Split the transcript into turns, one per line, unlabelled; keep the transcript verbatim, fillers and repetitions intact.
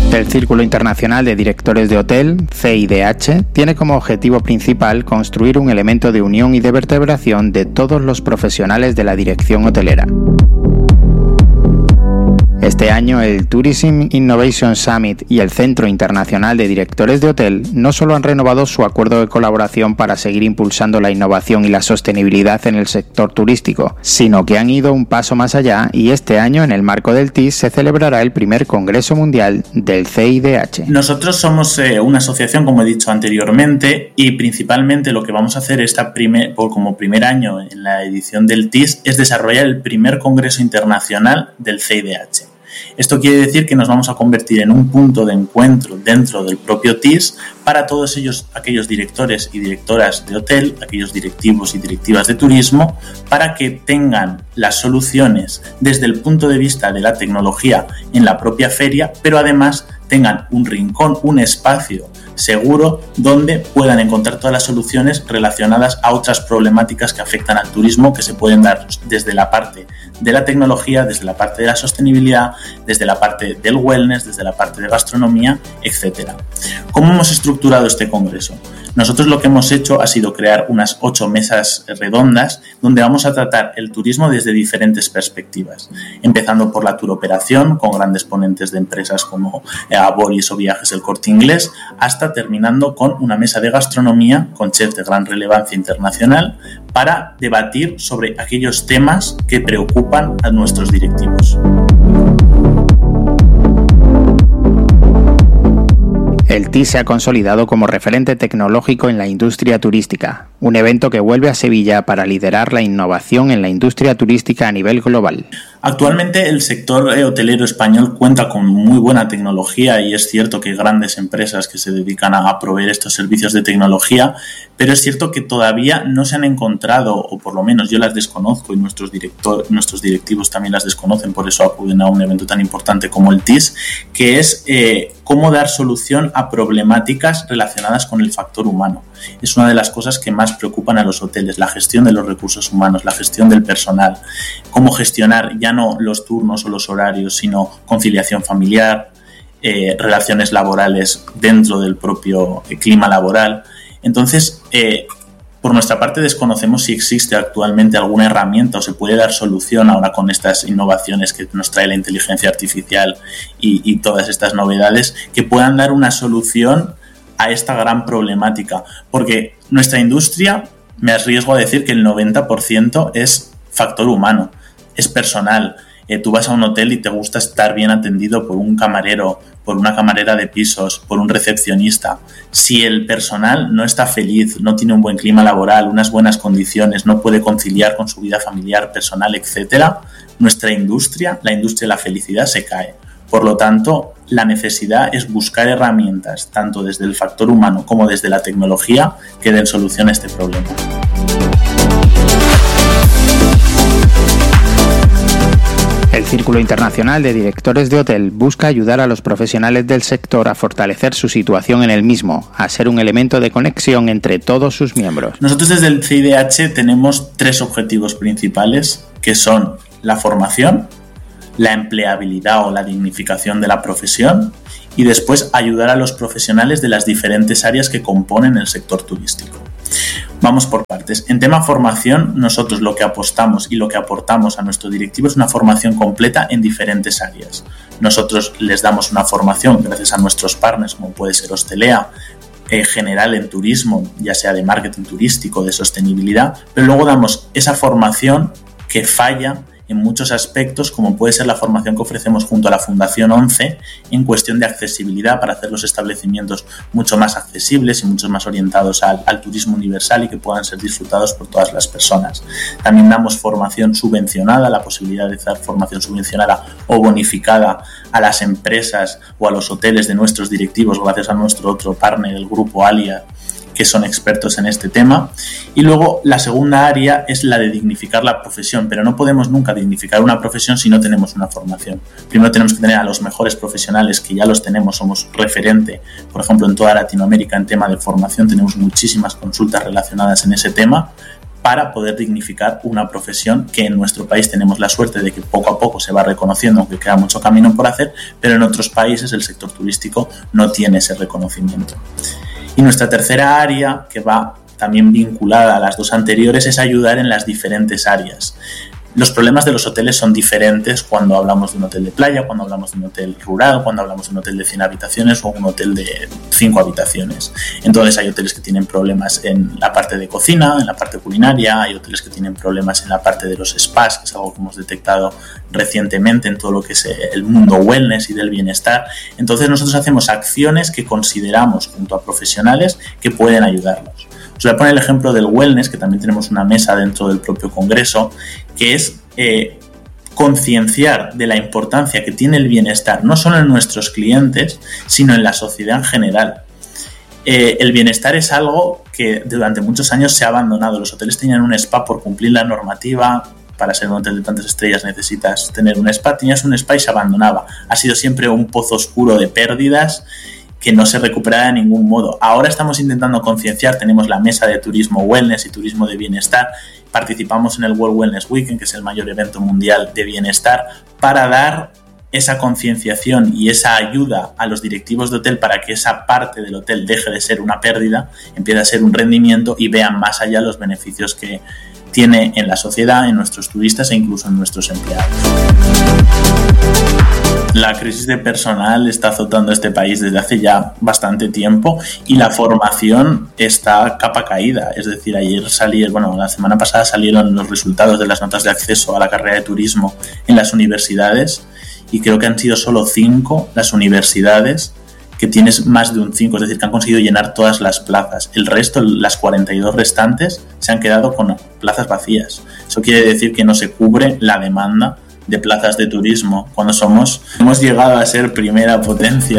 El Círculo Internacional de Directores de Hotel, C I D H, tiene como objetivo principal construir un elemento de unión y de vertebración de todos los profesionales de la dirección hotelera. Este año, el Tourism Innovation Summit y el Centro Internacional de Directores de Hotel no solo han renovado su acuerdo de colaboración para seguir impulsando la innovación y la sostenibilidad en el sector turístico, sino que han ido un paso más allá y este año, en el marco del T I S, se celebrará el primer Congreso Mundial del C I D H.
Nosotros somos eh, una asociación, como he dicho anteriormente, y principalmente lo que vamos a hacer esta primer, por, como primer año en la edición del T I S es desarrollar el primer Congreso Internacional del C I D H. Esto quiere decir que nos vamos a convertir en un punto de encuentro dentro del propio T I S para todos ellos, aquellos directores y directoras de hotel, aquellos directivos y directivas de turismo, para que tengan las soluciones desde el punto de vista de la tecnología en la propia feria, pero además tengan un rincón, un espacio seguro donde puedan encontrar todas las soluciones relacionadas a otras problemáticas que afectan al turismo, que se pueden dar desde la parte de la tecnología, desde la parte de la sostenibilidad, desde la parte del wellness, desde la parte de gastronomía, etcétera. ¿Cómo hemos estructurado este congreso? Nosotros lo que hemos hecho ha sido crear unas ocho mesas redondas donde vamos a tratar el turismo desde diferentes perspectivas, empezando por la turoperación con grandes ponentes de empresas como Aboris o Viajes El Corte Inglés, hasta terminando con una mesa de gastronomía con chefs de gran relevancia internacional para debatir sobre aquellos temas que preocupan a nuestros directivos.
El T I S se ha consolidado como referente tecnológico en la industria turística, un evento que vuelve a Sevilla para liderar la innovación en la industria turística a nivel global.
Actualmente el sector hotelero español cuenta con muy buena tecnología y es cierto que hay grandes empresas que se dedican a proveer estos servicios de tecnología, pero es cierto que todavía no se han encontrado, o por lo menos yo las desconozco y nuestros, director, nuestros directivos también las desconocen, por eso acuden a un evento tan importante como el T I S, que es eh, cómo dar solución a problemáticas relacionadas con el factor humano. Es una de las cosas que más preocupan a los hoteles, la gestión de los recursos humanos, la gestión del personal, cómo gestionar ya no los turnos o los horarios, sino conciliación familiar, eh, relaciones laborales dentro del propio eh, clima laboral. Entonces, eh, por nuestra parte desconocemos si existe actualmente alguna herramienta o se puede dar solución ahora con estas innovaciones que nos trae la inteligencia artificial y, y todas estas novedades que puedan dar una solución a esta gran problemática, porque nuestra industria, me arriesgo a decir que el noventa por ciento es factor humano, es personal. Eh, tú vas a un hotel y te gusta estar bien atendido por un camarero, por una camarera de pisos, por un recepcionista. Si el personal no está feliz, no tiene un buen clima laboral, unas buenas condiciones, no puede conciliar con su vida familiar, personal, etcétera, nuestra industria, la industria de la felicidad, se cae. Por lo tanto, la necesidad es buscar herramientas, tanto desde el factor humano como desde la tecnología, que den solución a este problema.
El Círculo Internacional de Directores de Hotel busca ayudar a los profesionales del sector a fortalecer su situación en el mismo, a ser un elemento de conexión entre todos sus miembros.
Nosotros desde el C I D H tenemos tres objetivos principales, que son la formación, la empleabilidad o la dignificación de la profesión y después ayudar a los profesionales de las diferentes áreas que componen el sector turístico. Vamos por partes. En tema formación, nosotros lo que apostamos y lo que aportamos a nuestro directivo es una formación completa en diferentes áreas. Nosotros les damos una formación gracias a nuestros partners, como puede ser Hostelea, en general en turismo, ya sea de marketing turístico, de sostenibilidad, pero luego damos esa formación que falla en muchos aspectos, como puede ser la formación que ofrecemos junto a la Fundación once en cuestión de accesibilidad para hacer los establecimientos mucho más accesibles y mucho más orientados al, al turismo universal y que puedan ser disfrutados por todas las personas. También damos formación subvencionada, la posibilidad de dar formación subvencionada o bonificada a las empresas o a los hoteles de nuestros directivos gracias a nuestro otro partner, el grupo Alia, que son expertos en este tema. Y luego la segunda área es la de dignificar la profesión, pero no podemos nunca dignificar una profesión si no tenemos una formación. Primero tenemos que tener a los mejores profesionales, que ya los tenemos, somos referente, por ejemplo, en toda Latinoamérica en tema de formación, tenemos muchísimas consultas relacionadas en ese tema, para poder dignificar una profesión que en nuestro país tenemos la suerte de que poco a poco se va reconociendo, aunque queda mucho camino por hacer, pero en otros países el sector turístico no tiene ese reconocimiento. Y nuestra tercera área, que va también vinculada a las dos anteriores, es ayudar en las diferentes áreas. Los problemas de los hoteles son diferentes cuando hablamos de un hotel de playa, cuando hablamos de un hotel rural, cuando hablamos de un hotel de cien habitaciones o un hotel de cinco habitaciones. Entonces hay hoteles que tienen problemas en la parte de cocina, en la parte culinaria, hay hoteles que tienen problemas en la parte de los spas, que es algo que hemos detectado recientemente en todo lo que es el mundo wellness y del bienestar. Entonces nosotros hacemos acciones que consideramos junto a profesionales que pueden ayudarnos. Os voy a poner el ejemplo del wellness, que también tenemos una mesa dentro del propio congreso, que es eh, concienciar de la importancia que tiene el bienestar, no solo en nuestros clientes, sino en la sociedad en general. Eh, el bienestar es algo que durante muchos años se ha abandonado. Los hoteles tenían un spa por cumplir la normativa. Para ser un hotel de tantas estrellas necesitas tener un spa. Tenías un spa y se abandonaba. Ha sido siempre un pozo oscuro de pérdidas que no se recuperará de ningún modo. Ahora estamos intentando concienciar, tenemos la mesa de turismo wellness y turismo de bienestar, participamos en el World Wellness Weekend, que es el mayor evento mundial de bienestar, para dar esa concienciación y esa ayuda a los directivos de hotel para que esa parte del hotel deje de ser una pérdida, empiece a ser un rendimiento y vean más allá los beneficios que tiene en la sociedad, en nuestros turistas e incluso en nuestros empleados. La crisis de personal está azotando a este país desde hace ya bastante tiempo y la formación está capa caída. Es decir, ayer salieron, bueno, la semana pasada salieron los resultados de las notas de acceso a la carrera de turismo en las universidades y creo que han sido solo cinco las universidades que tienes más de un cinco, es decir, que han conseguido llenar todas las plazas. El resto, las cuarenta y dos restantes, se han quedado con plazas vacías. Eso quiere decir que no se cubre la demanda de plazas de turismo cuando somos hemos llegado a ser primera potencia